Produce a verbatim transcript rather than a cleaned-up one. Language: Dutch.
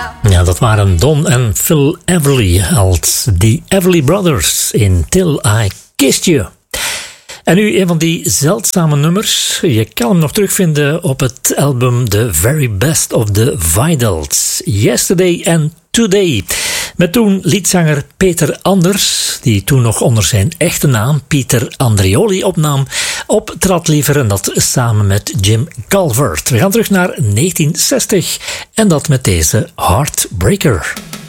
Ja, dat waren Don en Phil Everly als The Everly Brothers in Till I Kissed You. En nu een van die zeldzame nummers. Je kan hem nog terugvinden op het album The Very Best of the Vidals. Yesterday and Today. Met toen liedzanger Peter Anders, die toen nog onder zijn echte naam Pieter Andreoli opnam, optrad liever en dat samen met Jim Calvert. We gaan terug naar negentien zestig en dat met deze Heartbreaker.